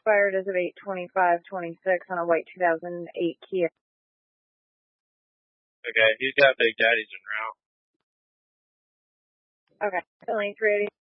expired as of 8/25/26 on a white 2008 Kia. Okay, he's got Big Daddy's in route. Okay, only 380.